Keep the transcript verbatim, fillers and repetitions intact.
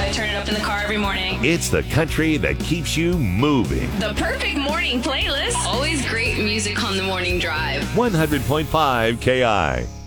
I turn it up in the car every morning. It's the country that keeps you moving. The perfect morning playlist. Always great music on the morning drive. one hundred point five K I.